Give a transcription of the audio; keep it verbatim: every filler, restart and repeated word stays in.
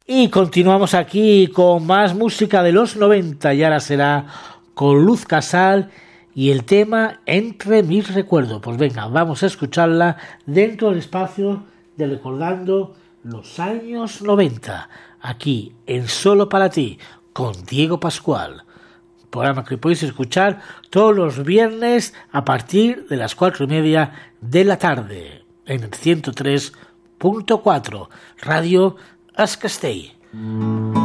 Y continuamos aquí con más música de los noventa y ahora será con Luz Casal y el tema Entre mis recuerdos. Pues venga, vamos a escucharla dentro del espacio de Recordando los años noventa, aquí en Solo para ti, con Diego Pascual. Programa que podéis escuchar todos los viernes a partir de las cuatro y media de la tarde en el ciento tres punto cuatro Radio As Castell.